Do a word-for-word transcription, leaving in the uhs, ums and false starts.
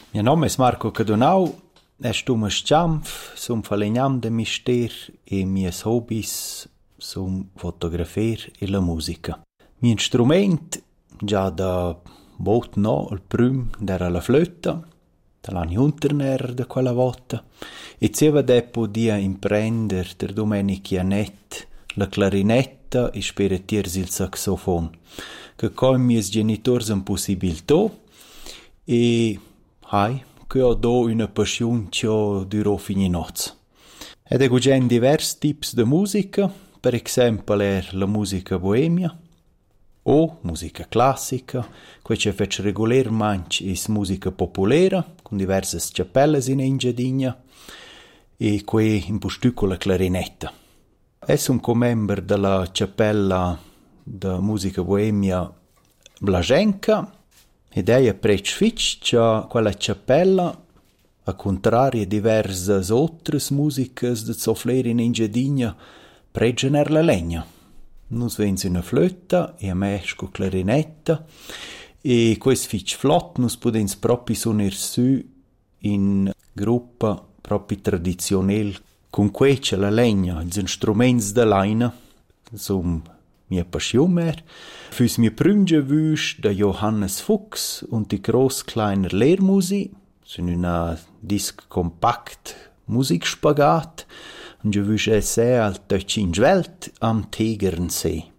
Mio nome è Marco Cadonau, estum sciampf, sum falegnam de mister e mies hobbies sum fotografer e la musica. Mi instrument, già da bot no, il prüm d'era la flöta, da l'anni unterner de quella volta, e zeva depo dia imprender der Domenic Janet la clarinetta e speretiers il saxofon, che coi mies genitors un possibilitò, e hai, che ho do una passion cio duro fini noz. Ed ego gen divers tips de musica, per exempel er la musica boemia, o musica classica, quei ce fec reguler manch is musica populera, con diverses cappelles in engiadinha, e quei in postù con la clarinetta. Es un comember della cappella da musica boemia Blaženka, ed ei aprec fitch cia quella cappella, a contraria diversas otras musicas de zofler in engiadinha, pregen er la legna. Nus vens una flöta e a mesch co clarinetta, e quest fitch flott nus podens propi suner su in gruppa propi tradizionel, con quece la legna, ils instruments de laina, sum mia passion mer. Füs mia prümge wüsch da Johannes Fuchs und die Großkleiner Lehrmusi, sind una disc kompakt Musikspagat, und je wüsch esse al Tötschinsch Welt am Tegernsee.